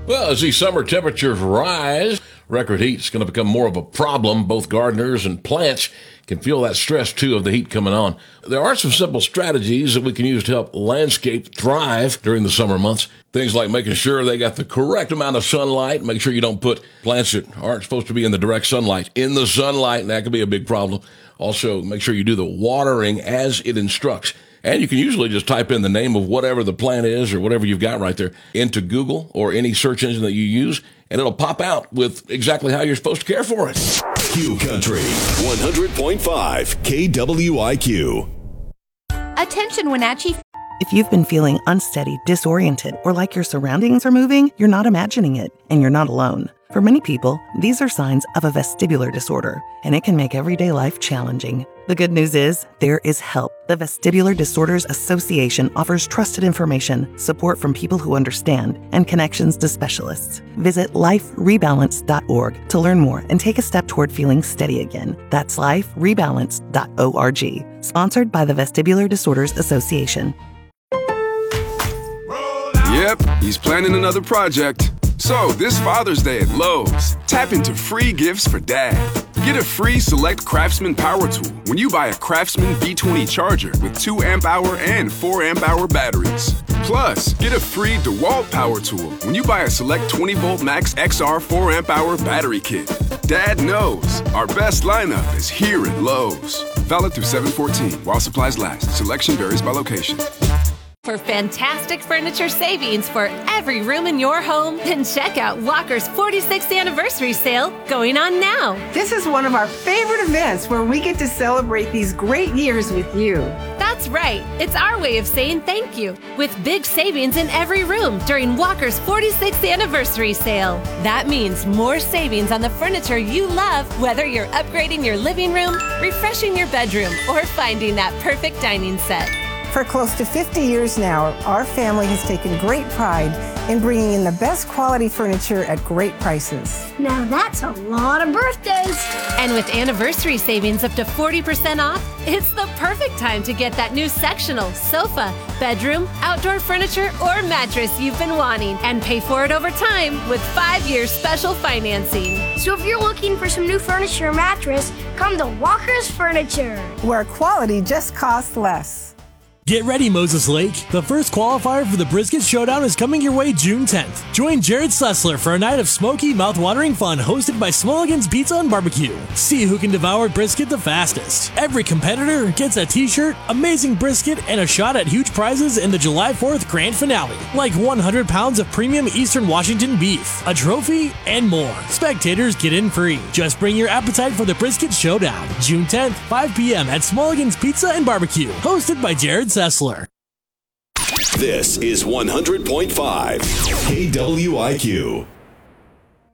Well, as these summer temperatures rise, record heat is going to become more of a problem. Both gardeners and plants can feel that stress, too, of the heat coming on. There are some simple strategies that we can use to help landscape thrive during the summer months. Things like making sure they got the correct amount of sunlight. Make sure you don't put plants that aren't supposed to be in the direct sunlight in the sunlight, and that can be a big problem. Also, make sure you do the watering as it instructs. And you can usually just type in the name of whatever the plant is or whatever you've got right there into Google or any search engine that you use, and it'll pop out with exactly how you're supposed to care for it. Q Country 100.5 KWIQ. Attention, Wenatchee. If you've been feeling unsteady, disoriented, or like your surroundings are moving, you're not imagining it, and you're not alone. For many people, these are signs of a vestibular disorder, and it can make everyday life challenging. The good news is, there is help. The Vestibular Disorders Association offers trusted information, support from people who understand, and connections to specialists. Visit liferebalance.org to learn more and take a step toward feeling steady again. That's liferebalance.org. Sponsored by the Vestibular Disorders Association. Yep, he's planning another project. So, this Father's Day at Lowe's, tap into free gifts for Dad. Get a free Select Craftsman power tool when you buy a Craftsman B20 charger with 2 amp-hour and 4 amp-hour batteries. Plus, get a free DeWalt power tool when you buy a Select 20-volt Max XR 4 amp-hour battery kit. Dad knows our best lineup is here at Lowe's. Valid through 7/14 while supplies last. Selection varies by location. For fantastic furniture savings for every room in your home, then check out Walker's 46th anniversary sale going on now. This is one of our favorite events where we get to celebrate these great years with you. That's right. It's our way of saying thank you, with big savings in every room during Walker's 46th anniversary sale. That means more savings on the furniture you love, whether you're upgrading your living room, refreshing your bedroom, or finding that perfect dining set. For close to 50 years now, our family has taken great pride in bringing in the best quality furniture at great prices. Now that's a lot of birthdays. And with anniversary savings up to 40% off, it's the perfect time to get that new sectional, sofa, bedroom, outdoor furniture, or mattress you've been wanting, and pay for it over time with 5-year special financing. So if you're looking for some new furniture or mattress, come to Walker's Furniture, where quality just costs less. Get ready, Moses Lake. The first qualifier for the Brisket Showdown is coming your way June 10th. Join Jared Sessler for a night of smoky, mouth-watering fun hosted by Smulligan's Pizza and Barbecue. See who can devour brisket the fastest. Every competitor gets a t-shirt, amazing brisket, and a shot at huge prizes in the July 4th grand finale, like 100 pounds of premium Eastern Washington beef, a trophy, and more. Spectators get in free. Just bring your appetite for the Brisket Showdown. June 10th, 5 p.m. at Smulligan's Pizza and Barbecue, hosted by Jared Sessler. This is 100.5 KWIQ.